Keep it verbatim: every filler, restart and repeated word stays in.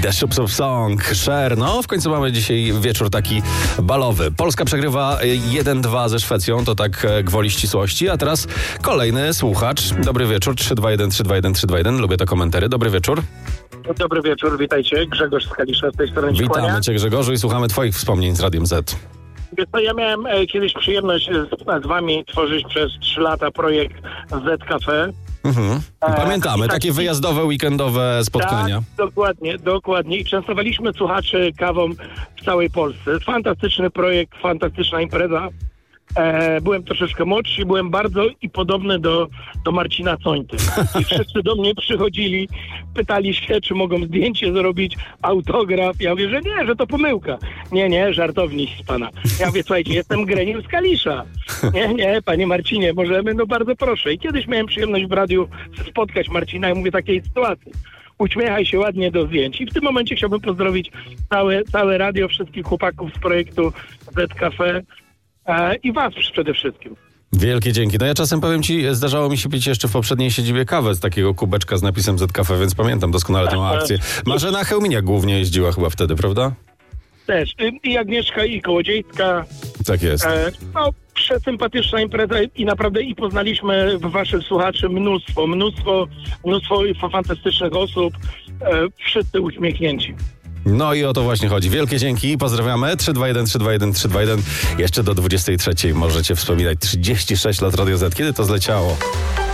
The Shoops of Song, Cher. No, w końcu mamy dzisiaj wieczór taki balowy. Polska przegrywa jeden dwa ze Szwecją, to tak gwoli ścisłości. A teraz kolejny słuchacz. Dobry wieczór, trzy dwa jeden, trzy dwa jeden, trzy dwa jeden. Lubię te komentary. Dobry wieczór. Dobry wieczór, witajcie. Grzegorz z Kalisza z tej strony. Witamy cię, Grzegorzu, i słuchamy twoich wspomnień z Radiem Z. Wiesz co, ja miałem e, kiedyś przyjemność z, z wami tworzyć przez trzy lata projekt Z Cafe. Mhm. Pamiętamy, e, takie tak, wyjazdowe, weekendowe spotkania. Tak, dokładnie, dokładnie. I częstowaliśmy słuchaczy kawą w całej Polsce. Fantastyczny projekt, fantastyczna impreza. E, byłem troszeczkę młodszy, byłem bardzo i podobny do, do Marcina Cońty. I wszyscy do mnie przychodzili, pytali się, czy mogą zdjęcie zrobić, autograf. Ja mówię, że nie, że to pomyłka. Nie, nie, żartownik z pana. Ja mówię, słuchajcie, jestem Grenium z Kalisza. Nie, nie, panie Marcinie, możemy? No bardzo proszę. I kiedyś miałem przyjemność w radiu spotkać Marcina i mówię takiej sytuacji. Uśmiechaj się ładnie do zdjęć. I w tym momencie chciałbym pozdrowić całe, całe radio, wszystkich chłopaków z projektu Z Cafe. I was przede wszystkim. Wielkie dzięki. No ja czasem powiem ci, zdarzało mi się pić jeszcze w poprzedniej siedzibie kawę z takiego kubeczka z napisem Z Cafe, więc pamiętam doskonale tę akcję. Marzena Chełminiak głównie jeździła chyba wtedy, prawda? Też. I Agnieszka, i Kołodziejska. Tak jest. E, no, przesympatyczna impreza i naprawdę i poznaliśmy w waszych słuchaczy mnóstwo, mnóstwo, mnóstwo fantastycznych osób. E, wszyscy uśmiechnięci. No i o to właśnie chodzi. Wielkie dzięki. Pozdrawiamy. trzy dwa jeden, trzy dwa jeden, trzy dwa jeden. Jeszcze do dwudziestej trzeciej możecie wspominać trzydzieści sześć lat Radio Z. Kiedy to zleciało?